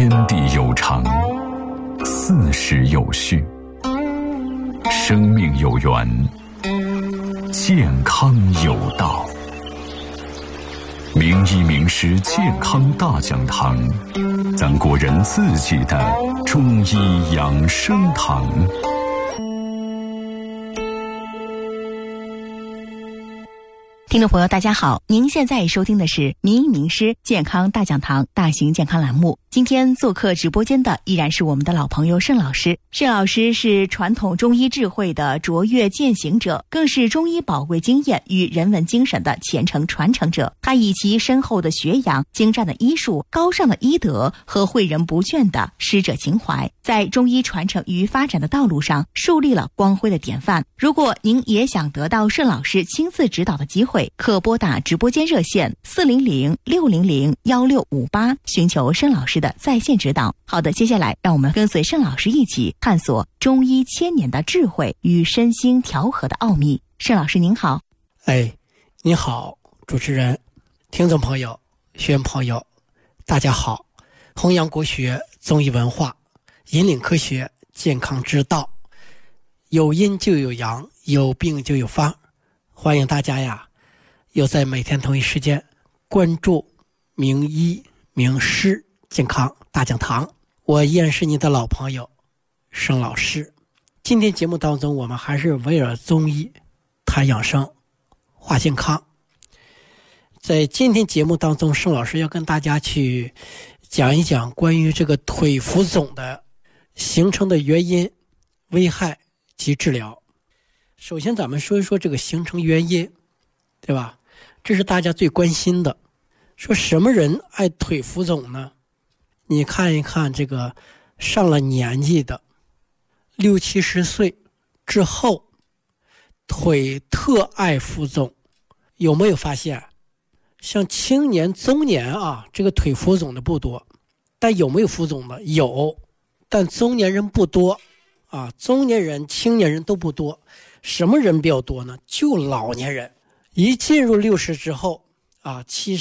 天地有常，四时有序，生命有源，健康有道。名医名师健康大讲堂，咱国人自己的中医养生堂。 听众朋友大家好，您现在收听的是名医名师健康大讲堂大型健康栏目。今天做客直播间的依然是我们的老朋友盛老师。盛老师是传统中医智慧的卓越践行者，更是中医宝贵经验与人文精神的虔诚传承者。他以其深厚的学养、精湛的医术、高尚的医德和诲人不倦的师者情怀，在中医传承与发展的道路上树立了光辉的典范。如果您也想得到盛老师亲自指导的机会，可拨打直播间热线400-600-1658，寻求盛老师的在线指导。好的，接下来让我们跟随盛老师一起探索中医千年的智慧与身心调和的奥秘。盛老师您好。 你好，主持人，听众朋友，学员朋友，大家好。弘扬国学，中医文化，引领科学健康之道，有阴就有阳，有病就有方。欢迎大家呀，又在每天同一时间关注名医名师健康大讲堂。我依然是你的老朋友盛老师。今天节目当中，我们还是围绕中医谈养生话健康。在今天节目当中，盛老师要跟大家去讲一讲关于这个腿浮肿的形成的原因、危害及治疗。首先咱们说一说这个形成原因，对吧？这是大家最关心的。说什么人爱腿浮肿呢？你看一看这个上了年纪的60-70岁之后，腿特爱浮肿。有没有发现像青年中年啊，这个腿浮肿的不多，但有没有浮肿的？有，但中年人不多啊，中年人青年人都不多。什么人比较多呢？就老年人。一进入60之后啊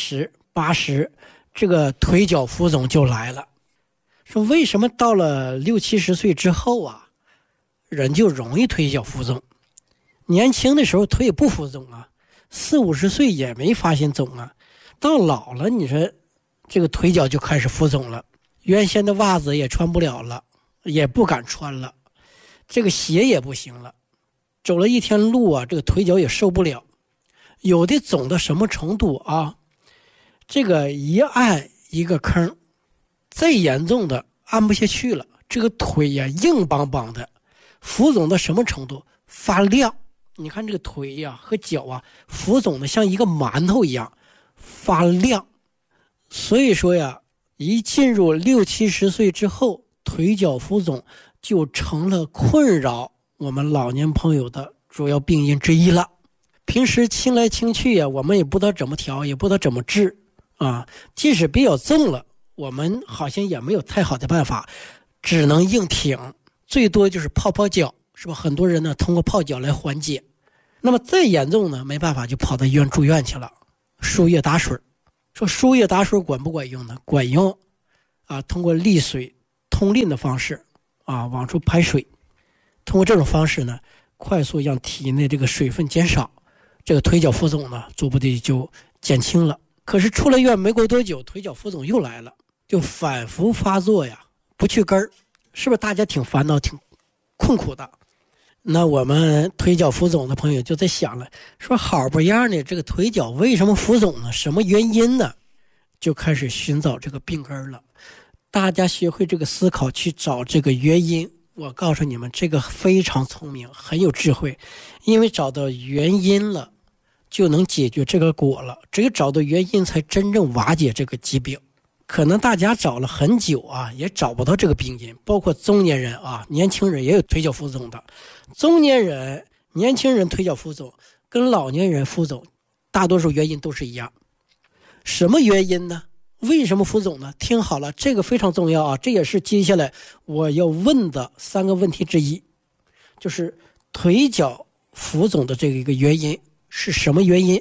，70、80，这个腿脚浮肿就来了。说为什么到了60-70岁之后啊，人就容易腿脚浮肿？年轻的时候腿也不浮肿啊，40-50岁也没发现肿啊，到老了你说这个腿脚就开始浮肿了，原先的袜子也穿不了了，也不敢穿了，这个鞋也不行了，走了一天路啊，这个腿脚也受不了。有的肿到什么程度啊？这个一按一个坑，再严重的按不下去了，这个腿呀硬邦邦的，浮肿到什么程度？发亮。你看这个腿呀和脚啊，浮肿的像一个馒头一样发亮。所以说呀，一进入60-70岁之后，腿脚浮肿就成了困扰我们老年朋友的主要病因之一了。平时清来清去呀，我们也不知道怎么调，也不知道怎么治啊。即使比较重了，我们好像也没有太好的办法，只能硬挺，最多就是泡泡脚，是吧？很多人呢通过泡脚来缓解。那么再严重呢，没办法就跑到医院住院去了，输液打水。说输液打水管不管用呢？管用啊，通过利水通淋的方式啊，往出排水。通过这种方式呢，快速让体内这个水分减少，这个腿脚浮肿呢逐步的就减轻了。可是出了院没过多久，腿脚浮肿又来了，就反复发作呀，不去根儿，是不是大家挺烦恼挺困苦的？那我们腿脚浮肿的朋友就在想了，说好不样的这个腿脚为什么浮肿呢？什么原因呢？就开始寻找这个病根了。大家学会这个思考去找这个原因，我告诉你们，这个非常聪明，很有智慧。因为找到原因了，就能解决这个果了。只有找到原因，才真正瓦解这个疾病。可能大家找了很久啊，也找不到这个病因。包括中年人啊，年轻人也有腿脚浮肿的。中年人、年轻人腿脚浮肿跟老年人浮肿，大多数原因都是一样。什么原因呢？为什么浮肿呢？听好了，这个非常重要啊，这也是接下来我要问的3个问题之一，就是腿脚浮肿的这个一个原因是什么原因？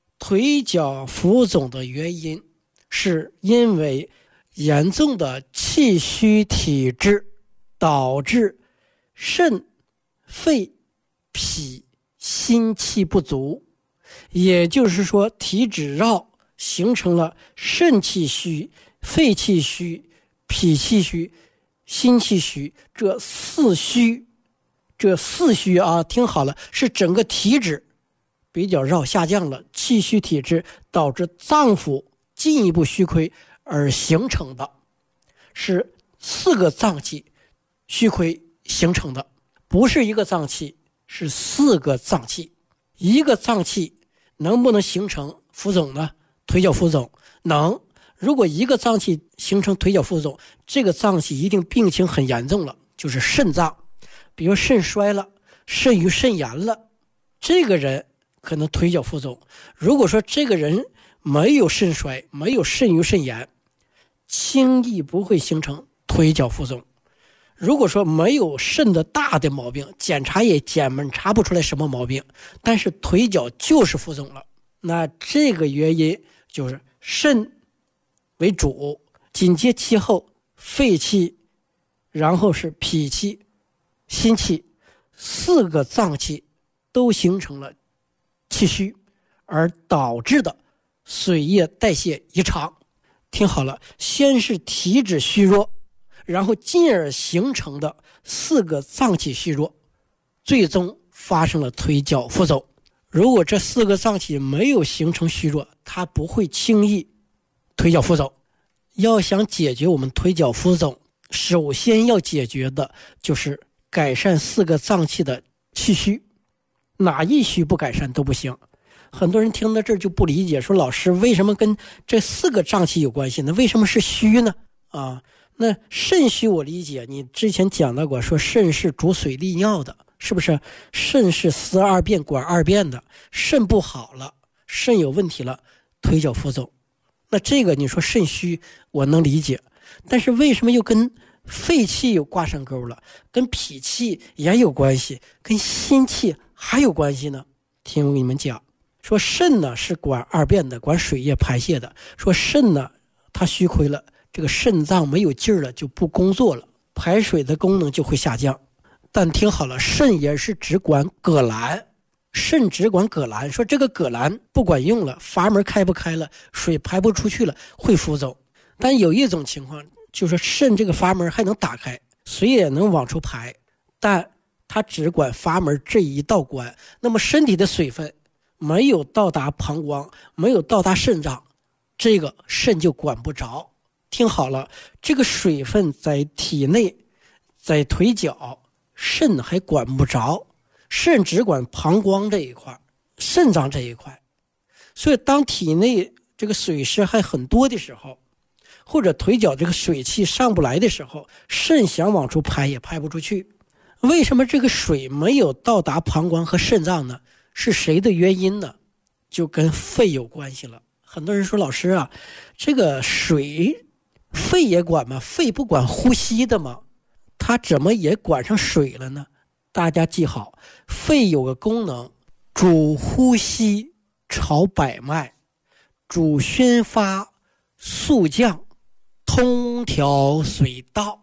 腿脚浮肿的原因是因为严重的气虚体质导致肾、肺、脾、心气不足，也就是说体质绕形成了肾气虚、肺气虚、脾气虚、心气虚，这四虚啊，听好了，是整个体质比较绕下降了，气虚体质导致脏腑进一步虚亏而形成的，是4个脏器虚亏形成的，不是一个脏器，是4个脏器。一个脏器能不能形成浮肿呢？腿脚浮肿能。如果一个脏器形成腿脚浮肿，这个脏器一定病情很严重了，就是肾脏，比如肾衰了、肾盂肾炎了，这个人可能腿脚浮肿。如果说这个人没有肾衰，没有肾盂肾炎，轻易不会形成腿脚浮肿。如果说没有肾的大的毛病，检查也查不出来什么毛病，但是腿脚就是浮肿了，那这个原因就是肾为主，紧接其后肺气，然后是脾气、心气，4个脏器都形成了气虚，而导致的水液代谢异常。听好了，先是体质虚弱，然后进而形成的4个脏器虚弱，最终发生了腿脚浮肿。如果这4个脏器没有形成虚弱，它不会轻易腿脚浮肿。要想解决我们腿脚浮肿，首先要解决的就是改善4个脏器的气虚，哪一虚不改善都不行。很多人听到这儿就不理解，说老师为什么跟这4个脏器有关系呢？为什么是虚呢？那肾虚我理解，你之前讲到过，说肾是主水利尿的，是不是？肾是司2便管2便的，肾不好了，肾有问题了，腿脚浮肿。那这个你说肾虚我能理解，但是为什么又跟肺气有挂上钩了，跟脾气也有关系，跟心气还有关系呢？听我给你们讲，说肾呢是管2便的，管水液排泄的，说肾呢它虚亏了，这个肾脏没有劲儿了，就不工作了，排水的功能就会下降。但听好了，肾也是只管葛兰，肾只管葛兰，说这个葛兰不管用了，阀门开不开了，水排不出去了，会浮肿。但有一种情况，就是肾这个阀门还能打开，水也能往出排，但它只管阀门这一道关，那么身体的水分没有到达膀胱，没有到达肾脏，这个肾就管不着。听好了，这个水分在体内，在腿脚，肾还管不着，肾只管膀胱这一块，肾脏这一块。所以当体内这个水湿还很多的时候，或者腿脚这个水气上不来的时候，肾想往出排也排不出去。为什么这个水没有到达膀胱和肾脏呢？是谁的原因呢？就跟肺有关系了。很多人说，老师啊，这个水肺也管吗？肺不管呼吸的吗？它怎么也管上水了呢？大家记好，肺有个功能，主呼吸、朝百脉，主宣发、肃降、通调水道。